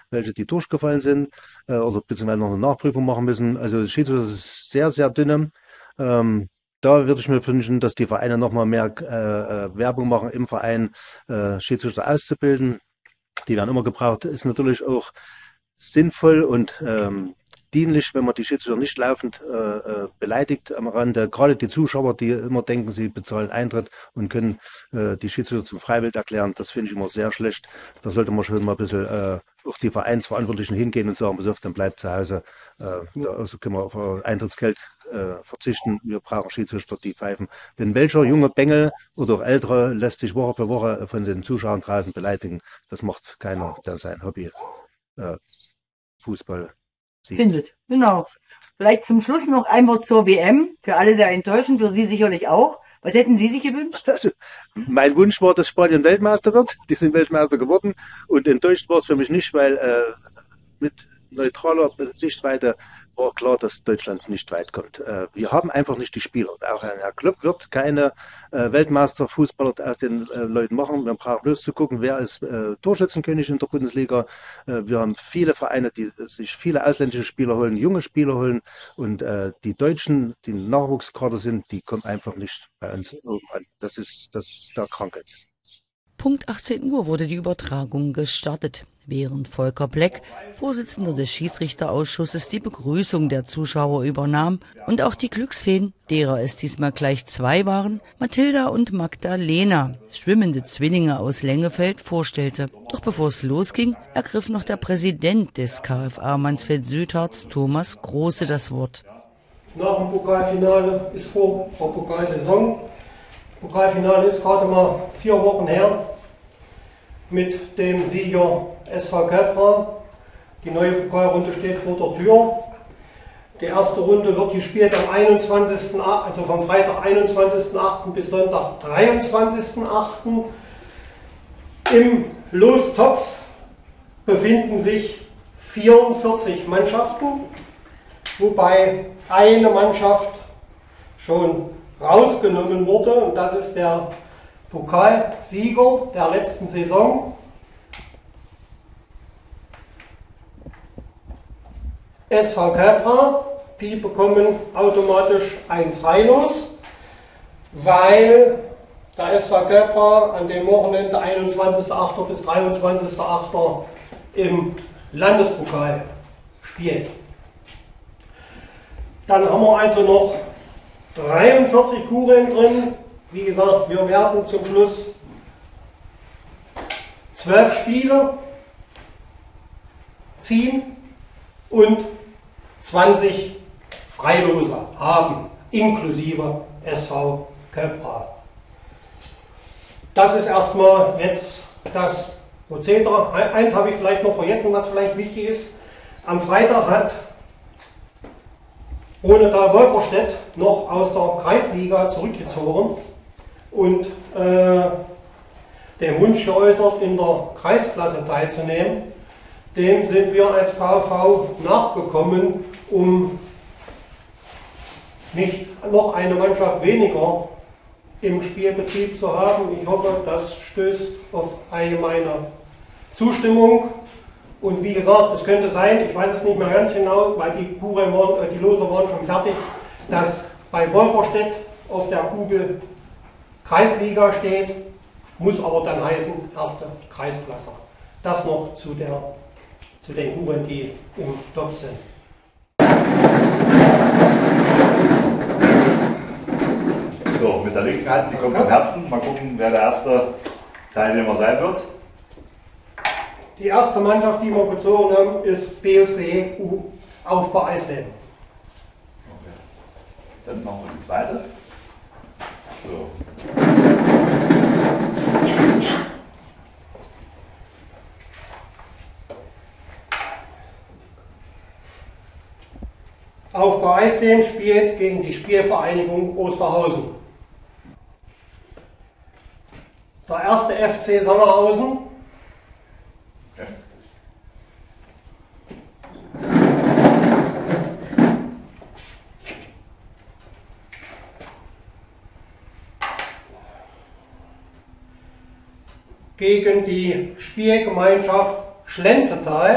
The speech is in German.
welche die durchgefallen sind oder beziehungsweise noch eine Nachprüfung machen müssen. Also das Schiedsrichter ist sehr, sehr dünne. Da würde ich mir wünschen, dass die Vereine nochmal mehr Werbung machen im Verein, Schiedsrichter auszubilden. Die werden immer gebraucht. Ist natürlich auch sinnvoll und dienlich, wenn man die Schiedsrichter nicht laufend beleidigt am Rande. Gerade die Zuschauer, die immer denken, sie bezahlen Eintritt und können die Schiedsrichter zum Freiwild erklären, das finde ich immer sehr schlecht. Da sollte man schon mal ein bisschen auch die Vereinsverantwortlichen hingehen und sagen, pass auf, dann bleibt zu Hause. Also können wir auf Eintrittsgeld verzichten. Wir brauchen Schiedsrichter, die pfeifen. Denn welcher junge Bengel oder auch Ältere lässt sich Woche für Woche von den Zuschauern draußen beleidigen? Das macht keiner, der sein Hobby Fußball sieht. Findet, genau. Vielleicht zum Schluss noch ein Wort zur WM. Für alle sehr enttäuschend, für Sie sicherlich auch. Was hätten Sie sich gewünscht? Also, mein Wunsch war, dass Spanien Weltmeister wird. Die sind Weltmeister geworden. Und enttäuscht war es für mich nicht, weil mit neutraler Sichtweite war klar, dass Deutschland nicht weit kommt. Wir haben einfach nicht die Spieler. Auch Herr Klopp wird keine Weltmeister-Fußballer aus den Leuten machen. Wir brauchen bloß zu gucken, wer ist Torschützenkönig in der Bundesliga. Wir haben viele Vereine, die sich viele ausländische Spieler holen, junge Spieler holen. Und die Deutschen, die Nachwuchskader sind, die kommen einfach nicht bei uns oben an. Das ist der Krankheits. Punkt 18 Uhr wurde die Übertragung gestartet, während Volker Bleck, Vorsitzender des Schiedsrichterausschusses, die Begrüßung der Zuschauer übernahm und auch die Glücksfeen, derer es diesmal gleich 2 waren, Mathilda und Magdalena, schwimmende Zwillinge aus Lengefeld, vorstellte. Doch bevor es losging, ergriff noch der Präsident des KFA Mansfeld-Südharz, Thomas Große, das Wort. Nach dem Pokalfinale ist vor der Pokalsaison. Pokalfinale ist gerade mal 4 Wochen her mit dem Sieger SV Kelbra. Die neue Pokalrunde steht vor der Tür. Die erste Runde wird gespielt am 21., also vom Freitag 21.08. bis Sonntag 23.08. Im Lostopf befinden sich 44 Mannschaften, wobei eine Mannschaft schon rausgenommen wurde, und das ist der Pokalsieger der letzten Saison. SV Kelbra, die bekommen automatisch ein Freilos, weil der SV Kelbra an dem Wochenende 21.08. bis 23.08. im Landespokal spielt. Dann haben wir also noch 43 Kugeln drin. Wie gesagt, wir werden zum Schluss 12 Spiele ziehen und 20 Freilose haben, inklusive SV Kelbra. Das ist erstmal jetzt das Prozedere. Eins habe ich vielleicht noch vergessen, was vielleicht wichtig ist. Am Freitag hat Brunetal Wolferstedt noch aus der Kreisliga zurückgezogen und den Wunsch geäußert, in der Kreisklasse teilzunehmen. Dem sind wir als KV nachgekommen, um nicht noch eine Mannschaft weniger im Spielbetrieb zu haben. Ich hoffe, das stößt auf allgemeine Zustimmung. Und wie gesagt, es könnte sein, ich weiß es nicht mehr ganz genau, weil die Lose waren schon fertig, dass bei Wolferstedt auf der Kugel Kreisliga steht, muss aber dann heißen erste Kreisklasse. Das noch zu den Kugeln, die im Topf sind. So, mit der linken Hand, die kommt vom Herzen. Mal gucken, wer der erste Teilnehmer sein wird. Die erste Mannschaft, die wir gezogen haben, ist BSB U Aufbau Eisleben. Okay. Dann machen wir die zweite. So. Aufbau Eisleben spielt gegen die Spielvereinigung Osterhausen. Der erste FC Sangerhausen. Okay. Gegen die Spielgemeinschaft Schlenzetal.